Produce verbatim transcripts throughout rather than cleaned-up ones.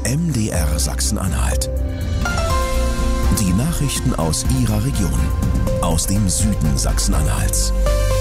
M D R Sachsen-Anhalt. Die Nachrichten aus Ihrer Region, aus dem Süden Sachsen-Anhalts.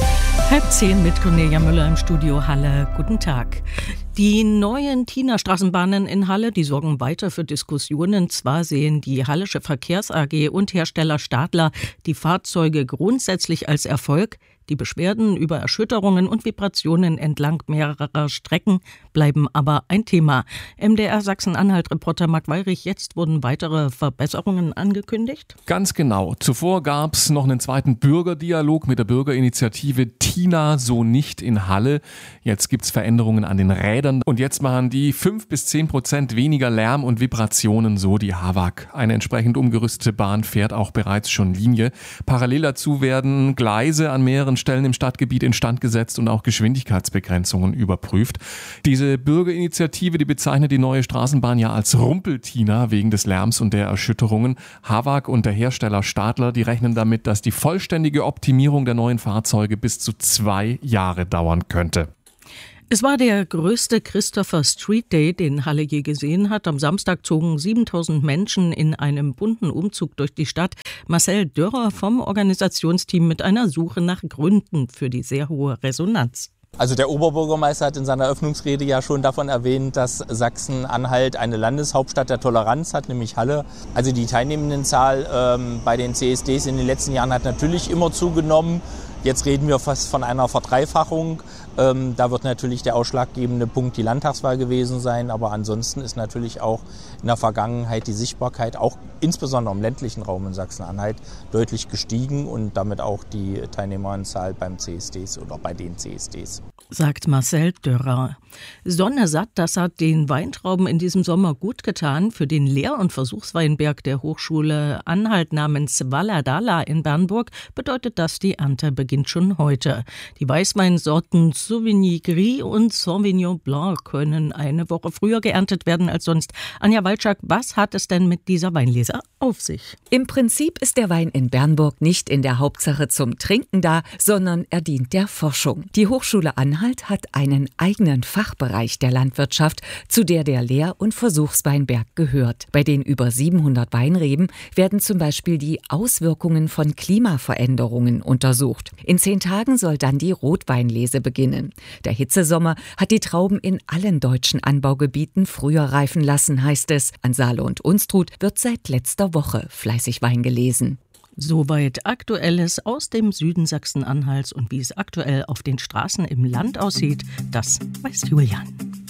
Halb zehn mit Cornelia Müller im Studio Halle. Guten Tag. Die neuen Tina-Straßenbahnen in Halle, die sorgen weiter für Diskussionen. Zwar sehen die Hallische Verkehrs A G und Hersteller Stadler die Fahrzeuge grundsätzlich als Erfolg. Die Beschwerden über Erschütterungen und Vibrationen entlang mehrerer Strecken bleiben aber ein Thema. M D R Sachsen-Anhalt-Reporter Marc Weyrich, jetzt wurden weitere Verbesserungen angekündigt? Ganz genau. Zuvor gab es noch einen zweiten Bürgerdialog mit der Bürgerinitiative Tina so nicht in Halle. Jetzt gibt es Veränderungen an den Rädern und jetzt machen die fünf bis zehn Prozent weniger Lärm und Vibrationen so die H W A G. Eine entsprechend umgerüstete Bahn fährt auch bereits schon Linie. Parallel dazu werden Gleise an mehreren Stellen im Stadtgebiet instand gesetzt und auch Geschwindigkeitsbegrenzungen überprüft. Diese Bürgerinitiative, die bezeichnet die neue Straßenbahn ja als Rumpel-Tina wegen des Lärms und der Erschütterungen. H W A G und der Hersteller Stadler, die rechnen damit, dass die vollständige Optimierung der neuen Fahrzeuge bis zu zwei Jahre dauern könnte. Es war der größte Christopher Street Day, den Halle je gesehen hat. Am Samstag zogen siebentausend Menschen in einem bunten Umzug durch die Stadt. Marcel Dörrer vom Organisationsteam mit einer Suche nach Gründen für die sehr hohe Resonanz. Also der Oberbürgermeister hat in seiner Eröffnungsrede ja schon davon erwähnt, dass Sachsen-Anhalt eine Landeshauptstadt der Toleranz hat, nämlich Halle. Also die Teilnehmendenzahl ähm, bei den C S Ds in den letzten Jahren hat natürlich immer zugenommen. Jetzt reden wir fast von einer Verdreifachung. Ähm, da wird natürlich der ausschlaggebende Punkt die Landtagswahl gewesen sein. Aber ansonsten ist natürlich auch in der Vergangenheit die Sichtbarkeit, auch insbesondere im ländlichen Raum in Sachsen-Anhalt, deutlich gestiegen und damit auch die Teilnehmeranzahl beim C S Ds oder bei den C S Ds. Sagt Marcel Dörrer. Sonne satt, das hat den Weintrauben in diesem Sommer gut getan. Für den Lehr- und Versuchsweinberg der Hochschule Anhalt namens Valladala in Bernburg bedeutet das, die Ernte beginnt schon heute. Die Weißweinsorten Sauvignon Gris und Sauvignon Blanc können eine Woche früher geerntet werden als sonst. Anja Walczak, was hat es denn mit dieser Weinlese auf sich? Im Prinzip ist der Wein in Bernburg nicht in der Hauptsache zum Trinken da, sondern er dient der Forschung. Die Hochschule Anhalt hat einen eigenen Fachbereich der Landwirtschaft, zu der der Lehr- und Versuchsweinberg gehört. Bei den über siebenhundert Weinreben werden zum Beispiel die Auswirkungen von Klimaveränderungen untersucht. In zehn Tagen soll dann die Rotweinlese beginnen. Der Hitzesommer hat die Trauben in allen deutschen Anbaugebieten früher reifen lassen, heißt es. An Saale und Unstrut wird seit letzter Woche fleißig Wein gelesen. Soweit Aktuelles aus dem Süden Sachsen-Anhalts und wie es aktuell auf den Straßen im Land aussieht, das weiß Julian.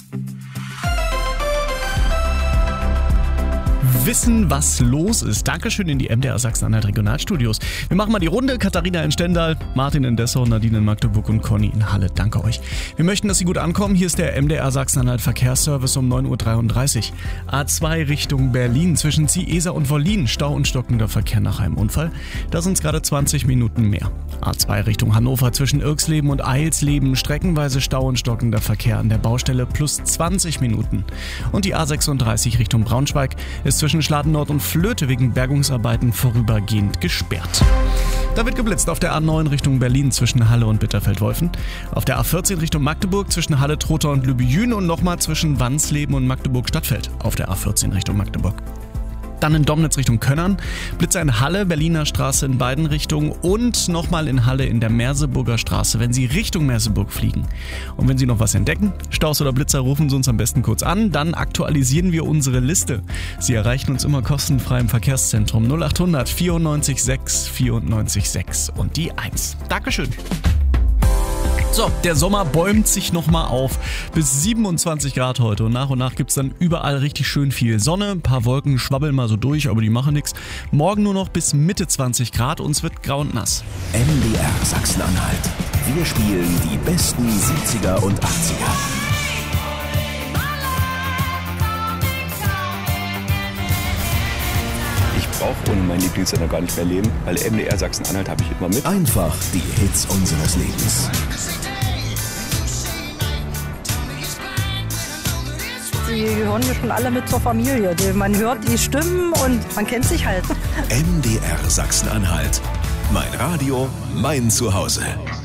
Wissen, was los ist. Dankeschön in die M D R Sachsen-Anhalt Regionalstudios. Wir machen mal die Runde. Katharina in Stendal, Martin in Dessau, Nadine in Magdeburg und Conny in Halle. Danke euch. Wir möchten, dass Sie gut ankommen. Hier ist der M D R Sachsen-Anhalt Verkehrsservice um neun Uhr dreiunddreißig. A zwei Richtung Berlin zwischen Ziesa und Wollin. Stau und stockender Verkehr nach einem Unfall. Da sind es gerade zwanzig Minuten mehr. A zwei Richtung Hannover zwischen Irksleben und Eilsleben. Streckenweise Stau und stockender Verkehr an der Baustelle plus zwanzig Minuten. Und die A sechsunddreißig Richtung Braunschweig ist zwischen Schladen Nord und Flöte wegen Bergungsarbeiten vorübergehend gesperrt. Da wird geblitzt auf der A neun Richtung Berlin zwischen Halle und Bitterfeld-Wolfen, auf der A vierzehn Richtung Magdeburg zwischen Halle, Trotha und Lübejün und nochmal zwischen Wansleben und Magdeburg-Stadtfeld auf der A vierzehn Richtung Magdeburg. Dann in Domnitz Richtung Könnern, Blitzer in Halle, Berliner Straße in beiden Richtungen und nochmal in Halle in der Merseburger Straße, wenn Sie Richtung Merseburg fliegen. Und wenn Sie noch was entdecken, Staus oder Blitzer, rufen Sie uns am besten kurz an, dann aktualisieren wir unsere Liste. Sie erreichen uns immer kostenfrei im Verkehrszentrum null achthundert vierundneunzig sechs vierundneunzig sechs und die eins. Dankeschön. So, der Sommer bäumt sich nochmal auf. Bis siebenundzwanzig Grad heute und nach und nach gibt es dann überall richtig schön viel Sonne. Ein paar Wolken schwabbeln mal so durch, aber die machen nichts. Morgen nur noch bis Mitte zwanzig Grad und es wird grau und nass. M D R Sachsen-Anhalt. Wir spielen die besten siebziger und achtziger. Ich brauche ohne meinen Lieblingssender gar nicht mehr leben, weil M D R Sachsen-Anhalt habe ich immer mit. Einfach die Hits unseres Lebens. Die gehören mir schon alle mit zur Familie. Man hört die Stimmen und man kennt sich halt. M D R Sachsen-Anhalt. Mein Radio, mein Zuhause.